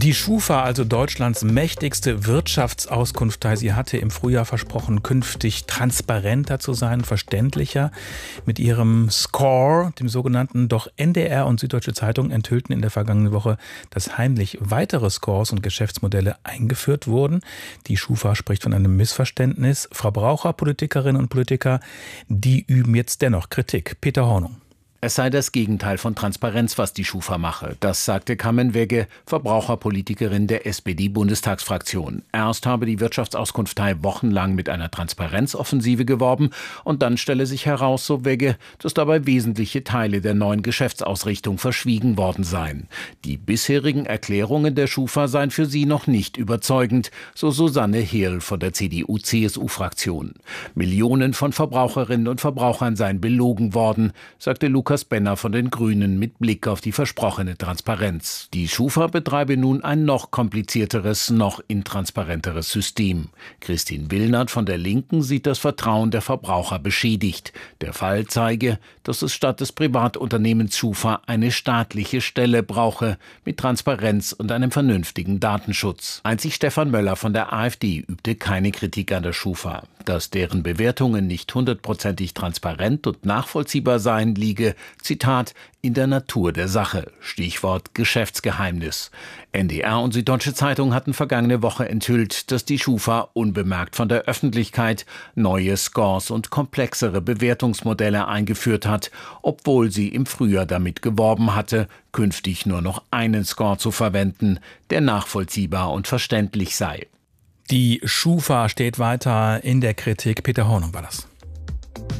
Die Schufa, also Deutschlands mächtigste Wirtschaftsauskunftei, sie hatte im Frühjahr versprochen, künftig transparenter zu sein, verständlicher. Mit ihrem Score, dem sogenannten, doch NDR und Süddeutsche Zeitung enthüllten in der vergangenen Woche, dass heimlich weitere Scores und Geschäftsmodelle eingeführt wurden. Die Schufa spricht von einem Missverständnis. Verbraucher, Politikerinnen und Politiker, die üben jetzt dennoch Kritik. Peter Hornung. Es sei das Gegenteil von Transparenz, was die Schufa mache. Das sagte Carmen Wegge, Verbraucherpolitikerin der SPD-Bundestagsfraktion. Erst habe die Wirtschaftsauskunftei wochenlang mit einer Transparenzoffensive geworben und dann stelle sich heraus, so Wegge, dass dabei wesentliche Teile der neuen Geschäftsausrichtung verschwiegen worden seien. Die bisherigen Erklärungen der Schufa seien für sie noch nicht überzeugend, so Susanne Hehl von der CDU-CSU-Fraktion. Millionen von Verbraucherinnen und Verbrauchern seien belogen worden, sagte Lukas Benner von den Grünen mit Blick auf die versprochene Transparenz. Die Schufa betreibe nun ein noch komplizierteres, noch intransparenteres System. Christine Willnert von der Linken sieht das Vertrauen der Verbraucher beschädigt. Der Fall zeige, dass es statt des Privatunternehmens Schufa eine staatliche Stelle brauche, mit Transparenz und einem vernünftigen Datenschutz. Einzig Stefan Möller von der AfD übte keine Kritik an der Schufa. Dass deren Bewertungen nicht 100%ig transparent und nachvollziehbar seien, liege, Zitat, in der Natur der Sache. Stichwort Geschäftsgeheimnis. NDR und Süddeutsche Zeitung hatten vergangene Woche enthüllt, dass die Schufa unbemerkt von der Öffentlichkeit neue Scores und komplexere Bewertungsmodelle eingeführt hat, obwohl sie im Frühjahr damit geworben hatte, künftig nur noch einen Score zu verwenden, der nachvollziehbar und verständlich sei. Die Schufa steht weiter in der Kritik. Peter Hornung war das.